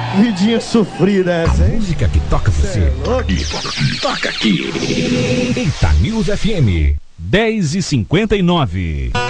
Vidinha sofrida essa, hein? Música que toca você. Toca aqui. Eita News FM 10h59.